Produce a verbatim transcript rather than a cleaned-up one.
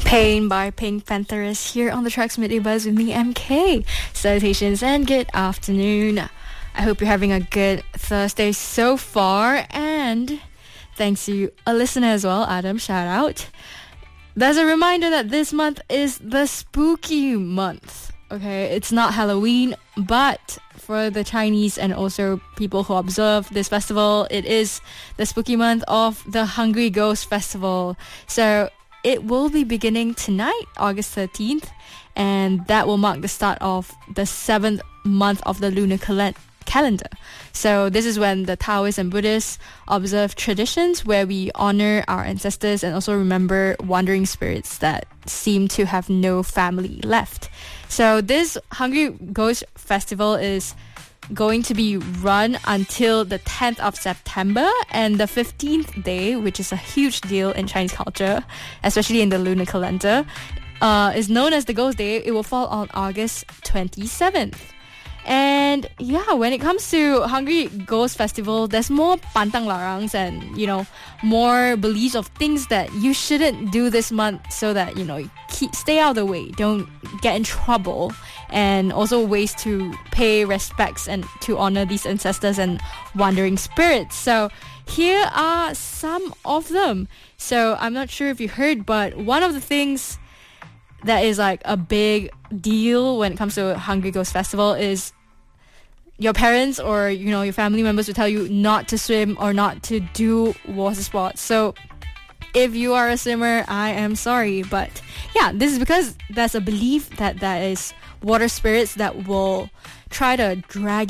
Pain by Pink Pantheress here on the Tracks Midday Buzz with me, M K. Salutations and good afternoon. I hope you're having a good Thursday so far, and thanks to a listener as well, Adam, shout out. There's a reminder that this month is the spooky month. Okay, it's not Halloween, but for the Chinese and also people who observe this festival, it is the spooky month of the Hungry Ghost Festival. So it will be beginning tonight, August thirteenth, and that will mark the start of the seventh month of the lunar cal- calendar. So this is when the Taoists and Buddhists observe traditions where we honor our ancestors and also remember wandering spirits that seem to have no family left. So this Hungry Ghost Festival is going to be run until the tenth of September, and the fifteenth day, which is a huge deal in Chinese culture, especially in the lunar calendar, uh, is known as the Ghost Day. It will fall on August twenty-seventh. And yeah, when it comes to Hungry Ghost Festival, there's more pantang larangs and, you know, more beliefs of things that you shouldn't do this month so that, you know, keep, stay out of the way, don't get in trouble, and also ways to pay respects and to honor these ancestors and wandering spirits. So here are some of them. So I'm not sure if you heard, but one of the things that is like a big deal when it comes to Hungry Ghost Festival is your parents or, you know, your family members will tell you not to swim or not to do water sports. So if you are a swimmer, I am sorry, but yeah, this is because there's a belief that there is water spirits that will try to drag